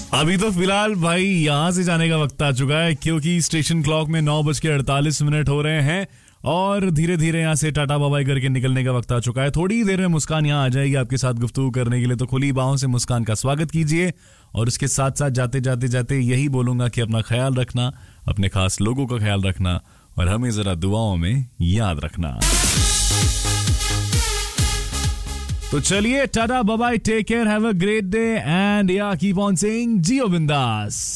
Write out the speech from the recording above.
अभी तो फिलहाल भाई यहाँ से जाने का वक्त आ चुका है, क्योंकि स्टेशन क्लॉक में 9:48 हो रहे हैं और धीरे धीरे यहाँ से टाटा बाय करके निकलने का वक्त आ चुका है। थोड़ी देर में मुस्कान यहाँ आ जाएगी आपके साथ गुफ्तगू करने के लिए, तो खुली बाहों से मुस्कान का स्वागत कीजिए। और उसके साथ साथ जाते यही बोलूंगा कि अपना ख्याल रखना, अपने खास लोगों का ख्याल रखना और हमें जरा दुआओं में याद रखना। तो चलिए, tata bye, take care, have a great day and या कीप ऑन सेइंग जियो बिंदास।